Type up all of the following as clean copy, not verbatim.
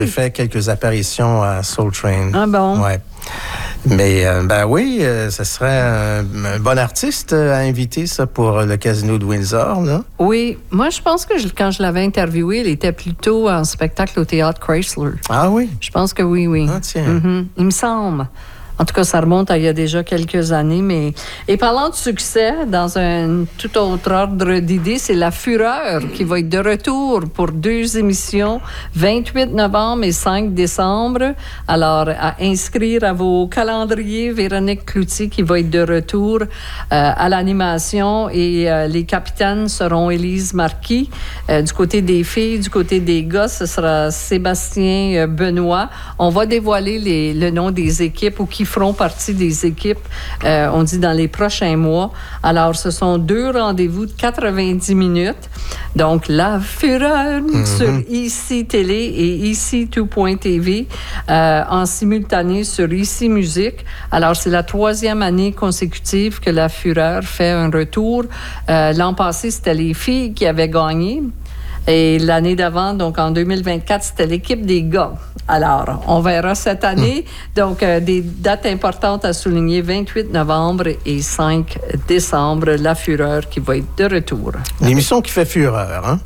J'ai fait quelques apparitions à Soul Train. Ah bon? Ouais. Mais, oui, ce serait un bon artiste à inviter, ça, pour le Casino de Windsor, là. Oui. Moi, je pense que quand je l'avais interviewé, il était plutôt en spectacle au Théâtre Chrysler. Ah oui? Je pense que oui. Ah, tiens. Mm-hmm. Il me semble. En tout cas, ça remonte à il y a déjà quelques années. Mais... Et parlant de succès, dans un tout autre ordre d'idées, c'est La Fureur qui va être de retour pour 2 émissions, 28 novembre et 5 décembre. Alors, à inscrire à vos calendriers, Véronique Cloutier qui va être de retour à l'animation. Et les capitaines seront Élise Marquis. Du côté des filles, du côté des gars, ce sera Sébastien Benoît. On va dévoiler le nom des équipes ou qui feront partie des équipes, on dit dans les prochains mois. Alors, ce sont 2 rendez-vous de 90 minutes. Donc, La Fureur sur ICI Télé et ICI 2.tv en simultané sur ICI Musique. Alors, c'est la 3e année consécutive que La Fureur fait un retour. L'an passé, c'était les filles qui avaient gagné. Et l'année d'avant, donc en 2024, c'était l'équipe des gars. Alors, on verra cette année. Donc, des dates importantes à souligner, 28 novembre et 5 décembre, La Fureur qui va être de retour. L'émission qui fait fureur, hein?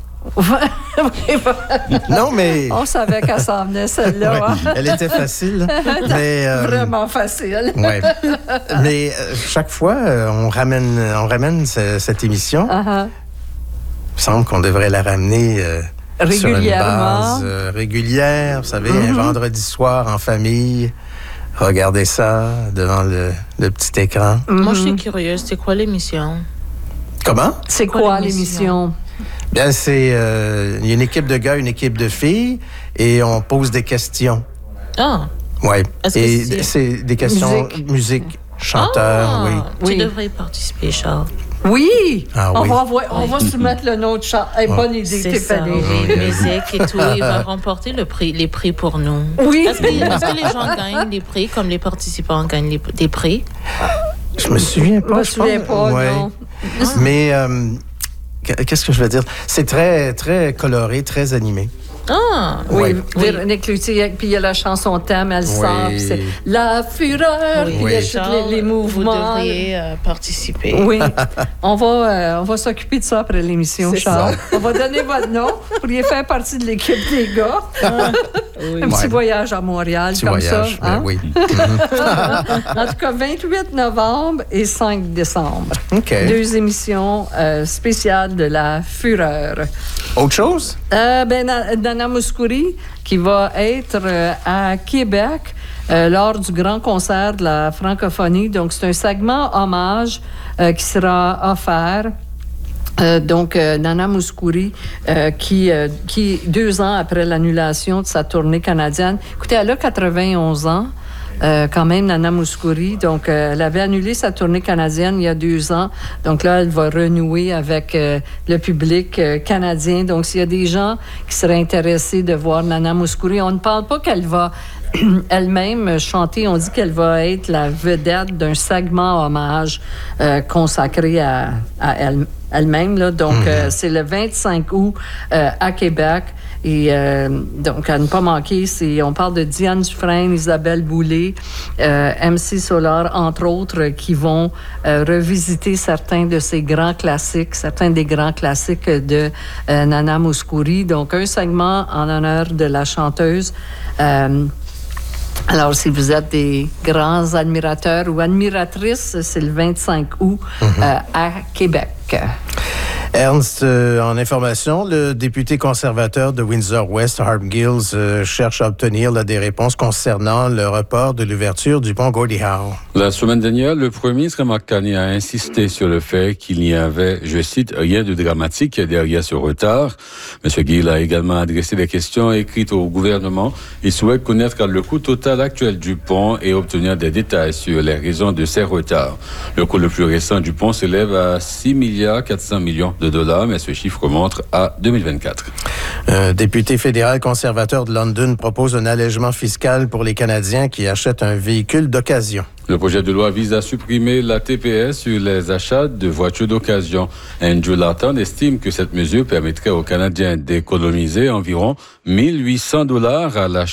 Non, mais... On savait qu'elle s'en venait, celle-là. Ouais, elle était facile. Mais, vraiment facile. Ouais. Mais chaque fois, on ramène cette émission. Uh-huh. Il me semble qu'on devrait la ramener sur une base régulière. Vous savez, un vendredi soir en famille, regarder ça devant le petit écran. Moi, je suis curieuse. C'est quoi l'émission? Comment? C'est quoi l'émission? Bien, c'est il y a une équipe de gars, une équipe de filles, et on pose des questions. Ah! Oui. Et c'est des questions musique chanteur, oui. Tu devrais y participer, Charles. Oui! Ah, on oui. va soumettre le nom de Charles. Bonne idée, Stéphanie. Oui, musique et tout. Il va remporter les prix pour nous. Oui! Est-ce que les gens gagnent des prix comme les participants gagnent des prix? Je me souviens pas. Je me souviens pas, non. Mais qu'est-ce que je veux dire? C'est très, très coloré, très animé. Ah! Oui, Véronique Cloutier, puis il y a la chanson thème, elle sort, puis c'est La Fureur, puis il y a tous les mouvements. Vous devriez participer. Oui, on va s'occuper de ça après l'émission, C'est Charles. ça. On va donner votre nom, vous pourriez faire partie de l'équipe des gars. Un petit voyage à Montréal, comme voyage, ça. Hein? Oui. En tout cas, 28 novembre et 5 décembre. OK. 2 émissions spéciales de La Fureur. Autre chose? Nana Mouskouri, qui va être à Québec lors du grand concert de la francophonie. Donc, c'est un segment hommage qui sera offert. Nana Mouskouri, qui 2 ans après l'annulation de sa tournée canadienne, écoutez, elle a 91 ans. Quand même, Nana Mouskouri. Donc, elle avait annulé sa tournée canadienne il y a 2 ans. Donc là, elle va renouer avec le public canadien. Donc, s'il y a des gens qui seraient intéressés de voir Nana Mouskouri, on ne parle pas qu'elle va elle-même chanter. On dit qu'elle va être la vedette d'un segment hommage consacré à elle-même. Là. Donc, c'est le 25 août à Québec. Et donc, à ne pas manquer, on parle de Diane Dufresne, Isabelle Boulay, MC Solar, entre autres, qui vont revisiter certains des grands classiques de Nana Mouskouri. Donc, un segment en honneur de la chanteuse. Alors, si vous êtes des grands admirateurs ou admiratrices, c'est le 25 août à Québec. Ernst, en information, le député conservateur de Windsor-West, Harp Gills, cherche à obtenir des réponses concernant le report de l'ouverture du pont Gordie Howe. La semaine dernière, le premier ministre Mark Carney a insisté sur le fait qu'il n'y avait, je cite, rien de dramatique derrière ce retard. M. Gill a également adressé des questions écrites au gouvernement. Il souhaite connaître le coût total actuel du pont et obtenir des détails sur les raisons de ces retards. Le coût le plus récent du pont s'élève à 6,4 milliards de dollars, mais ce chiffre remonte à 2024. Un député fédéral conservateur de London propose un allègement fiscal pour les Canadiens qui achètent un véhicule d'occasion. Le projet de loi vise à supprimer la TPS sur les achats de voitures d'occasion. Andrew Larton estime que cette mesure permettrait aux Canadiens d'économiser environ $1 800 à l'achat